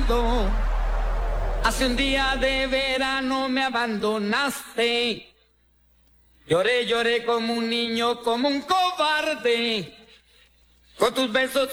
olvidado. Hace un día de verano me abandonaste. Lloré, lloré como un niño, como un cobarde. Con tus besos